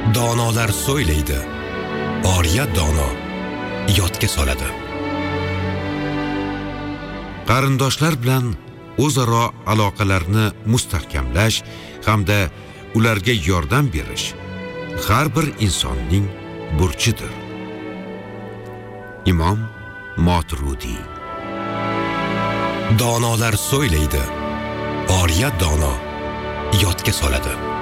Donolar so'ylaydi, oriya dono yodga soladi. Qarindoshlar bilan o'zaro aloqalarni mustahkamlash hamda ularga yordam berish har bir insonning burchidir. Imom Moturudiy. Donolar so'ylaydi, oriya dono yodga soladi.